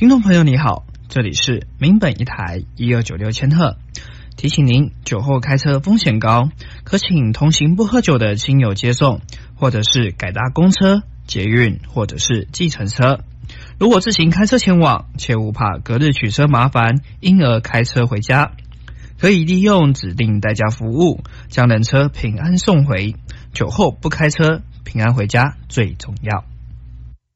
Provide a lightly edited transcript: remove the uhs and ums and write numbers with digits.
听众朋友你好，这里是民本一台1296千赫，提醒您酒后开车风险高，可请同行不喝酒的亲友接送，或者是改搭公车、捷运或者是计程车。如果自行开车前往，切勿怕隔日取车麻烦，因而开车回家。可以利用指定代驾服务，将人车平安送回。酒后不开车，平安回家最重要。